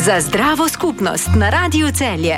Za zdravo skupnost na Radiu Celje.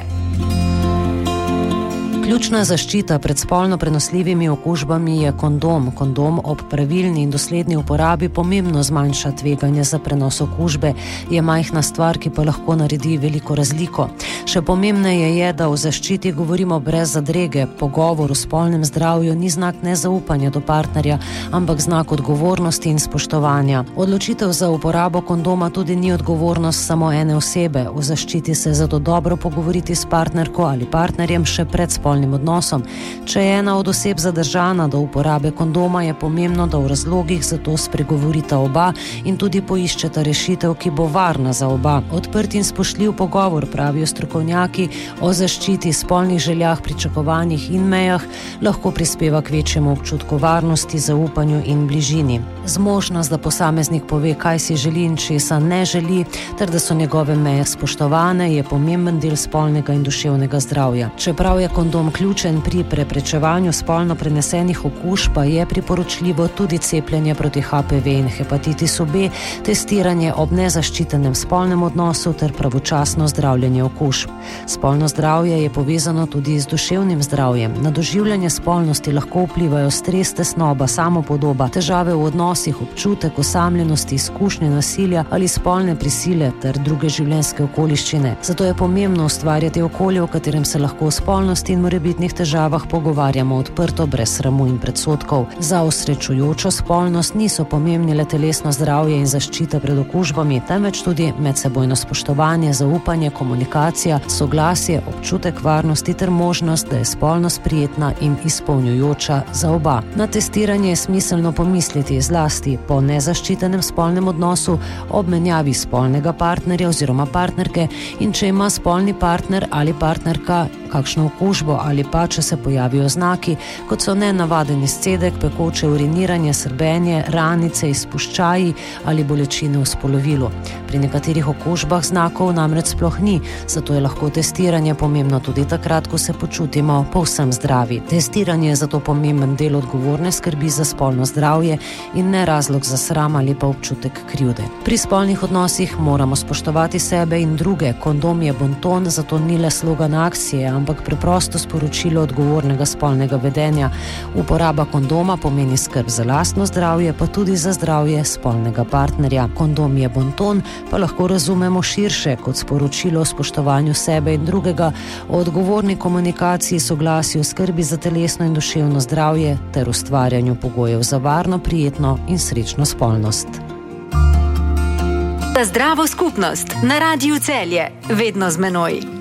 Ključna zaščita pred spolno prenosljivimi okužbami je kondom. Kondom ob pravilni in dosledni uporabi pomembno zmanjša tveganje za prenos okužbe. Je majhna stvar, ki pa lahko naredi veliko razliko. Še pomembneje je, da o zaščiti govorimo brez zadrege. Pogovor o spolnem zdravju ni znak nezaupanja do partnerja, ampak znak odgovornosti in spoštovanja. Odločitev za uporabo kondoma tudi ni odgovornost samo ene osebe. O zaščiti se zato dobro pogovoriti s partnerko ali partnerjem še pred spolnim odnosom. Če je ena od oseb zadržana do uporabe kondoma, je pomembno, da v razlogih za to spregovorita oba in tudi poiščeta rešitev, ki bo varna za oba. Odprt in spoštljiv pogovor, pravijo strokovnjaki, o zaščiti, spolnih željah, pričakovanjih in mejah lahko prispeva k večjemu občutku varnosti, zaupanju in bližini. Zmožnost, da posameznik pove, kaj si želi in česa ne želi, ter da so njegove meje spoštovane, je pomemben del spolnega in duševnega zdravja. Čeprav je kondom ključen pri preprečevanju spolno prenesenih okužb, pa je priporočljivo tudi cepljenje proti HPV in hepatitisu B, testiranje ob nezaščitenem spolnem odnosu ter pravočasno zdravljenje okužb. Spolno zdravje je povezano tudi z duševnim zdravjem. Na doživljanje spolnosti lahko vplivajo stres, tesnoba, samopodoba, težave v odnosih, občutek osamljenosti, izkušnje nasilja ali spolne prisile ter druge življenjske okoliščine. Zato je pomembno ustvarjati okolje, v katerem se lahko o spolnosti in morebitnih težavah pogovarjamo odprto, brez sramu in predsodkov. Za osrečujočo spolnost niso pomembni le telesno zdravje in zaščita pred okužbami, temveč tudi medsebojno spoštovanje, zaupanje, komunikacija, soglasje, občutek varnosti ter možnost, da je spolnost prijetna in izpolnjujoča za oba. Na testiranje je smiselno pomisliti zlasti po nezaščitenem spolnem odnosu, ob menjavi spolnega partnerja oziroma partnerke in če ima spolni partner ali partnerka kakšno okužbo ali pa če se pojavijo znaki, kot so nenavaden izcedek, pekoče uriniranje, srbenje, ranice, izpuščaji ali bolečine v spolovilu. Pri nekaterih okužbah znakov namreč sploh ni, zato je lahko testiranje pomembno tudi takrat, ko se počutimo povsem zdravi. Testiranje je zato pomemben del odgovorne skrbi za spolno zdravje in ne razlog za sram ali pa občutek krivde. Pri spolnih odnosih moramo spoštovati sebe in druge. Kondom je bonton, zato ni le slogan akcije, ampak preprosto sporočilo odgovornega spolnega vedenja. Uporaba kondoma pomeni skrb za lastno zdravje, pa tudi za zdravje spolnega partnerja. Kondom je bonton, pa lahko razumemo širše kot sporočilo o spoštovanju sebe in drugega, o odgovorni komunikaciji, soglasju, skrbi za telesno in duševno zdravje ter ustvarjanju pogojev za varno, prijetno in srečno spolnost. Za zdravo skupnost na Radiu Celje, vedno z menoj.